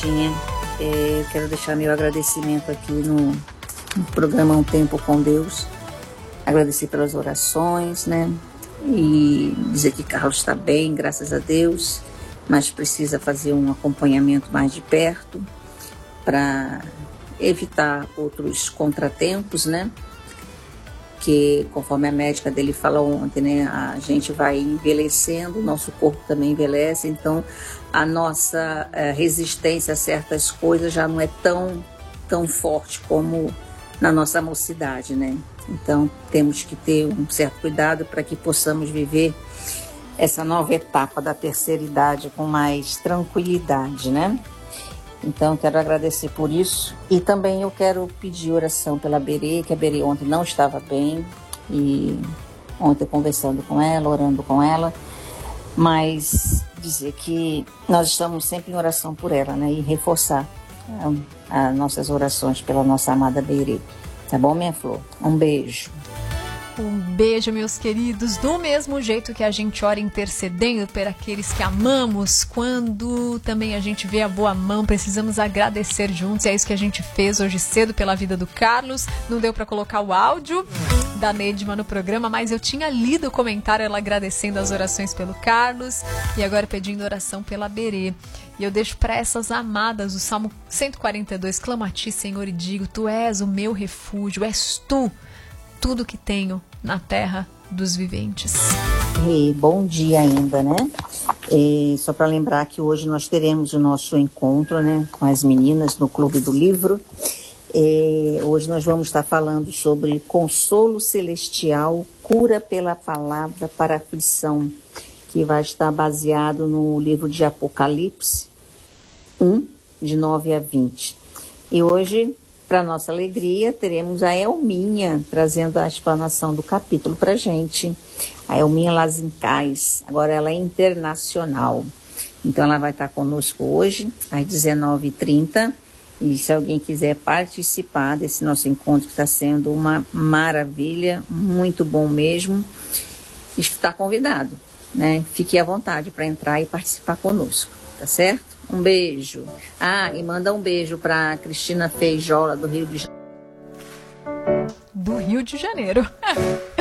Cidinha. Quero deixar meu agradecimento aqui no programa Um Tempo com Deus. Agradecer pelas orações, né? E dizer que Carlos está bem, graças a Deus, mas precisa fazer um acompanhamento mais de perto para evitar outros contratempos, né? Que, conforme a médica dele falou ontem, né, a gente vai envelhecendo, o nosso corpo também envelhece, então a nossa resistência a certas coisas já não é tão forte como na nossa mocidade, né? Então temos que ter um certo cuidado para que possamos viver essa nova etapa da terceira idade com mais tranquilidade, né? Então, quero agradecer por isso. E também eu quero pedir oração pela Berê, que a Berê ontem não estava bem. E ontem conversando com ela, orando com ela. Mas dizer que nós estamos sempre em oração por ela, né? E reforçar as nossas orações pela nossa amada Berê. Tá bom, minha flor? Um beijo. Um beijo, meus queridos. Do mesmo jeito que a gente ora intercedendo por aqueles que amamos, quando também a gente vê a boa mão, precisamos agradecer juntos. É isso que a gente fez hoje cedo pela vida do Carlos. Não deu para colocar o áudio da Neidma no programa, mas eu tinha lido o comentário, ela agradecendo as orações pelo Carlos e agora pedindo oração pela Berê. E eu deixo para essas amadas o Salmo 142. Clamo a ti, Senhor, e digo, tu és o meu refúgio, és tu tudo que tenho na terra dos viventes. Bom dia ainda, né? Só para lembrar que hoje nós teremos o nosso encontro, né, com as meninas no Clube do Livro. Hoje nós vamos estar falando sobre consolo celestial, cura pela palavra para a aflição, que vai estar baseado no livro de Apocalipse 1, de 9 a 20. E hoje, para nossa alegria, teremos a Elminha trazendo a explanação do capítulo para a gente. A Elminha Lazincais, agora ela é internacional. Então ela vai estar conosco hoje, às 19h30. E se alguém quiser participar desse nosso encontro, que está sendo uma maravilha, muito bom mesmo, está convidado, né? Fique à vontade para entrar e participar conosco, tá certo? Um beijo. E manda um beijo para Cristina Feijola, do Rio de Janeiro. Do Rio de Janeiro.